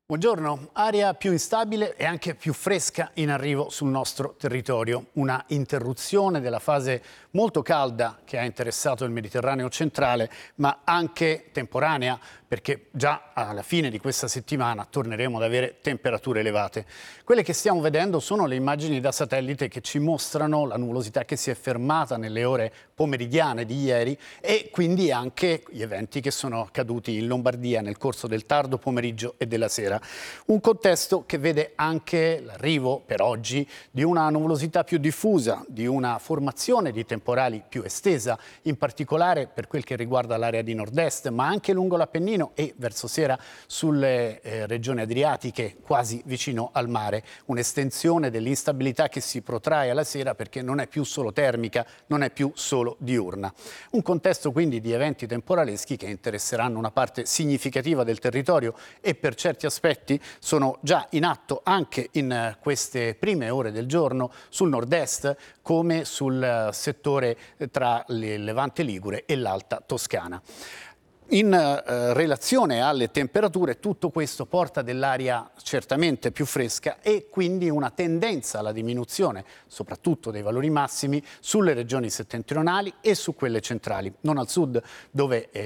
Buongiorno, aria più instabile e anche più fresca in arrivo sul nostro territorio. Una interruzione della fase molto calda che ha interessato il Mediterraneo centrale, ma anche temporanea, perché già alla fine di questa settimana torneremo ad avere temperature elevate. Quelle che stiamo vedendo sono le immagini da satellite che ci mostrano la nuvolosità che si è fermata nelle ore pomeridiane di ieri e quindi anche gli eventi che sono accaduti in Lombardia nel corso del tardo pomeriggio e della sera. Un contesto che vede anche l'arrivo per oggi di una nuvolosità più diffusa, di una formazione di temporali più estesa, in particolare per quel che riguarda l'area di nord-est, ma anche lungo l'Appennino e verso sera sulle regioni adriatiche, quasi vicino al mare. Un'estensione dell'instabilità che si protrae alla sera perché non è più solo termica, non è più solo diurna. Un contesto quindi di eventi temporaleschi che interesseranno una parte significativa del territorio e per certi aspetti sono già in atto anche in queste prime ore del giorno sul nord-est come sul settore tra il Levante Ligure e l'Alta Toscana. In relazione alle temperature, tutto questo porta dell'aria certamente più fresca e quindi una tendenza alla diminuzione, soprattutto dei valori massimi, sulle regioni settentrionali e su quelle centrali. Non al sud, dove